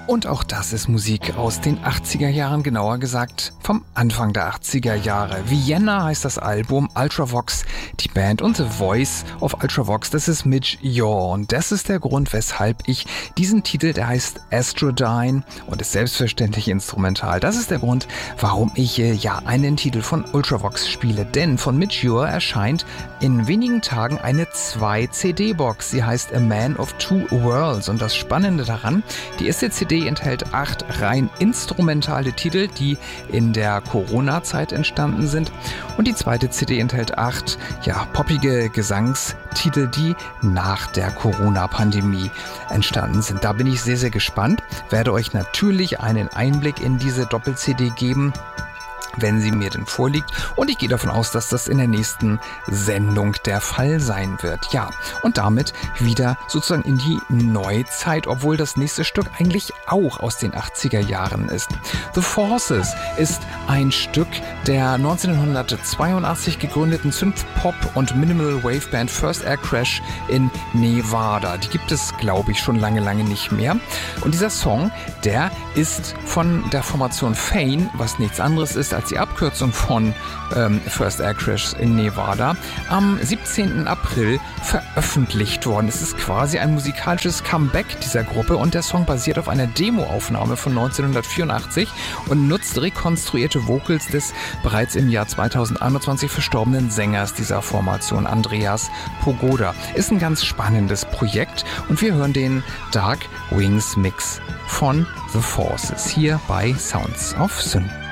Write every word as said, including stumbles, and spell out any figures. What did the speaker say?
Und auch das ist Musik aus den achtziger Jahren, genauer gesagt vom Anfang der achtziger Jahre. Vienna heißt das Album, Ultravox, die Band und The Voice of Ultravox, das ist Midge Ure. Und das ist der Grund, weshalb ich diesen Titel, der heißt Astrodyne und ist selbstverständlich instrumental. Das ist der Grund, warum ich äh, ja einen Titel von Ultravox spiele. Denn von Midge Ure erscheint in wenigen Tagen eine zwei C D-Box. Sie heißt A Man of Two Worlds. Und das Spannende daran, die erste C D enthält acht rein instrumentale Titel, die in der Corona-Zeit entstanden sind. Und die zweite C D enthält acht ja, poppige Gesangstitel, die nach der Corona-Pandemie entstanden sind. Da bin ich sehr, sehr gespannt. Werde euch natürlich einen Einblick in diese Doppel-C D geben, wenn sie mir denn vorliegt. Und ich gehe davon aus, dass das in der nächsten Sendung der Fall sein wird. Ja, und damit wieder sozusagen in die Neuzeit, obwohl das nächste Stück eigentlich auch aus den achtziger Jahren ist. The Forces ist ein Stück der neunzehnhundertzweiundachtzig gegründeten Synth-Pop- und Minimal-Wave-Band First Air Crash in Nevada. Die gibt es, glaube ich, schon lange, lange nicht mehr. Und dieser Song, der ist von der Formation Fane, was nichts anderes ist als die Abkürzung von ähm, First Air Crash in Nevada, am siebzehnten April veröffentlicht worden. Es ist quasi ein musikalisches Comeback dieser Gruppe und der Song basiert auf einer Demoaufnahme von neunzehnhundertvierundachtzig und nutzt rekonstruierte Vocals des bereits im Jahr zweitausendeinundzwanzig verstorbenen Sängers dieser Formation, Andreas Pogoda. Ist ein ganz spannendes Projekt und wir hören den Dark Wings Mix von The Forces hier bei Sounds of Synth.